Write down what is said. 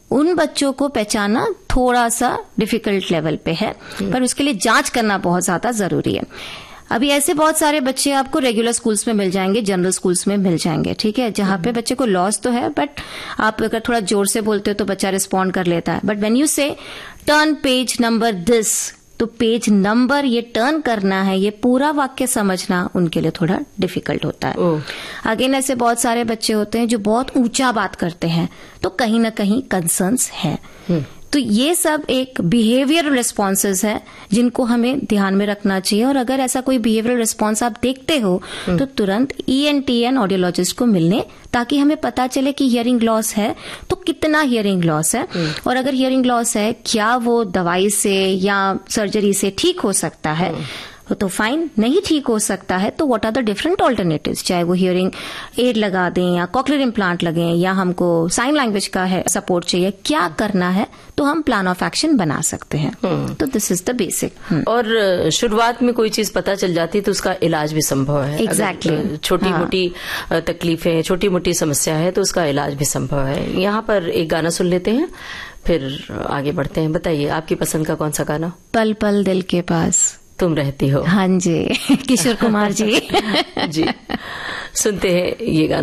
उन बच्चों को पहचानना थोड़ा सा डिफिकल्ट लेवल पे है, पर उसके लिए जांच करना बहुत ज्यादा जरूरी है। अभी ऐसे बहुत सारे बच्चे आपको रेगुलर स्कूल्स में मिल जाएंगे, जनरल स्कूल्स में मिल जाएंगे, ठीक है, जहां पे बच्चे को लॉस तो है, बट आप अगर थोड़ा जोर से बोलते हो तो बच्चा रिस्पॉन्ड कर लेता है। बट व्हेन यू से टर्न पेज नंबर दिस, तो पेज नंबर ये टर्न करना है, ये पूरा वाक्य समझना उनके लिए थोड़ा डिफिकल्ट होता है। अगेन ऐसे बहुत सारे बच्चे होते हैं जो बहुत ऊंचा बात करते हैं, तो कहीं ना कहीं कंसर्न्स है। तो ये सब एक बिहेवियरल रिस्पॉन्सेज है जिनको हमें ध्यान में रखना चाहिए। और अगर ऐसा कोई बिहेवियरल रिस्पॉन्स आप देखते हो तो तुरंत ENT एंड ऑडियोलॉजिस्ट को मिलने, ताकि हमें पता चले कि हियरिंग लॉस है तो कितना हियरिंग लॉस है, और अगर हियरिंग लॉस है क्या वो दवाई से या सर्जरी से ठीक हो सकता है, तो फाइन। नहीं ठीक हो सकता है तो what are the different alternatives, चाहे वो हियरिंग एड लगा दें या कॉक्लियर इम्प्लांट लगें या हमको साइन लैंग्वेज का है सपोर्ट चाहिए, क्या करना है, तो हम प्लान ऑफ एक्शन बना सकते हैं। तो दिस इज द बेसिक। और शुरुआत में कोई चीज पता चल जाती है तो उसका इलाज भी संभव है। एग्जैक्टली। छोटी मोटी तकलीफें, छोटी मोटी समस्या है तो उसका इलाज भी संभव है। यहाँ पर एक गाना सुन लेते हैं, फिर आगे बढ़ते हैं। बताइए आपकी पसंद का कौन सा गाना? पल पल दिल के पास तुम रहती हो। हाँ जी, किशोर कुमार जी। जी, सुनते हैं ये गाना।